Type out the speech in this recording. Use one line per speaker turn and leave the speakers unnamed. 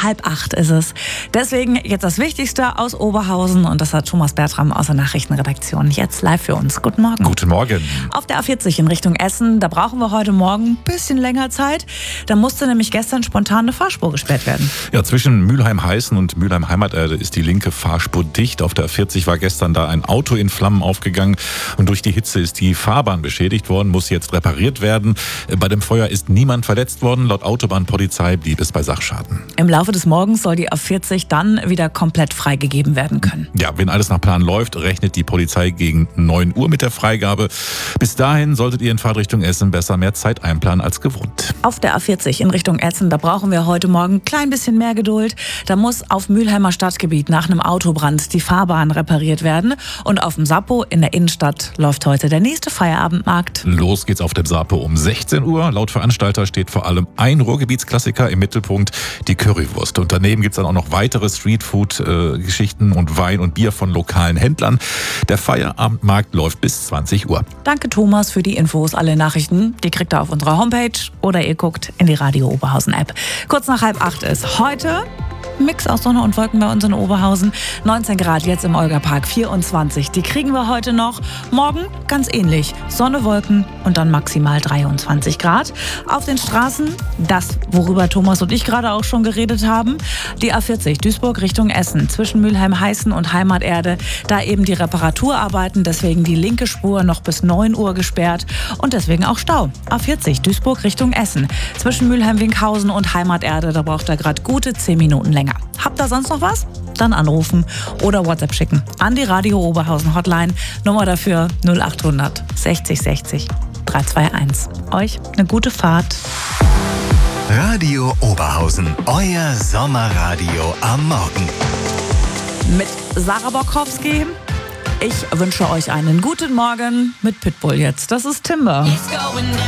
7:30 ist es. Deswegen jetzt das Wichtigste aus Oberhausen und das hat Thomas Bertram aus der Nachrichtenredaktion jetzt live für uns. Guten Morgen.
Guten Morgen.
Auf der A40 in Richtung Essen, da brauchen wir heute Morgen ein bisschen länger Zeit. Da musste nämlich gestern spontan eine Fahrspur gesperrt werden.
Ja, zwischen Mülheim-Heißen und Mülheim-Heimaterde ist die linke Fahrspur dicht. Auf der A40 war gestern da ein Auto in Flammen aufgegangen und durch die Hitze ist die Fahrbahn beschädigt worden, muss jetzt repariert werden. Bei dem Feuer ist niemand verletzt worden. Laut Autobahnpolizei blieb es bei Sachschaden.
Im Laufe des Morgens soll die A40 dann wieder komplett freigegeben werden können.
Ja, wenn alles nach Plan läuft, rechnet die Polizei gegen 9 Uhr mit der Freigabe. Bis dahin solltet ihr in Fahrtrichtung Essen besser mehr Zeit einplanen als gewohnt.
Auf der A40 in Richtung Essen, da brauchen wir heute Morgen ein klein bisschen mehr Geduld. Da muss auf Mülheimer Stadtgebiet nach einem Autobrand die Fahrbahn repariert werden. Und auf dem Sappo in der Innenstadt läuft heute der nächste Feierabendmarkt.
Los geht's auf dem Sappo um 16 Uhr. Laut Veranstalter steht vor allem ein Ruhrgebietsklassiker im Mittelpunkt, die Currywurst. Und daneben gibt's dann auch noch weitere Streetfood-Geschichten und Wein und Bier von lokalen Händlern. Der Feierabendmarkt läuft bis 20 Uhr.
Danke Thomas für die Infos. Alle Nachrichten, die kriegt ihr auf unserer Homepage oder ihr guckt in die Radio Oberhausen App. Kurz nach 7:30 ist heute Mix aus Sonne und Wolken bei uns in Oberhausen. 19 Grad jetzt im Olgapark, 24. Die kriegen wir heute noch. Morgen ganz ähnlich. Sonne, Wolken und dann maximal 23 Grad. Auf den Straßen, das, worüber Thomas und ich gerade auch schon geredet haben, die A40 Duisburg Richtung Essen, zwischen Mülheim-Heißen und Heimaterde. Da eben die Reparaturarbeiten, deswegen die linke Spur noch bis 9 Uhr gesperrt und deswegen auch Stau. A40 Duisburg Richtung Essen, zwischen Mülheim-Winkhausen und Heimaterde, da braucht er gerade gute 10 Minuten länger. Habt ihr sonst noch was? Dann anrufen oder WhatsApp schicken an die Radio Oberhausen Hotline. Nummer dafür 0800 60 60 321. Euch eine gute Fahrt.
Radio Oberhausen, euer Sommerradio am Morgen.
Mit Sarah Borkowski. Ich wünsche euch einen guten Morgen mit Pitbull jetzt. Das ist Timber.